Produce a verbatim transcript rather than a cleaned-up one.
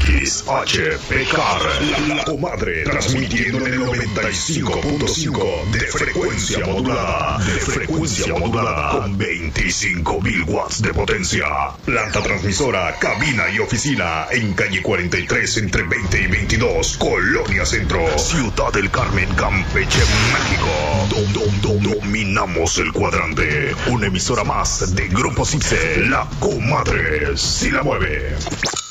X H P K R, La Comadre, transmitiendo en el noventa y cinco punto cinco de frecuencia modulada, de frecuencia modulada, con veinticinco mil watts de potencia. Planta transmisora, cabina y oficina en calle cuarenta y tres entre veinte y veintidós, Colonia Centro, Ciudad del Carmen, Campeche, México. Dom, dom, dom, dominamos el cuadrante. Una emisora más de Grupo Cipse, La Comadre, si la mueve.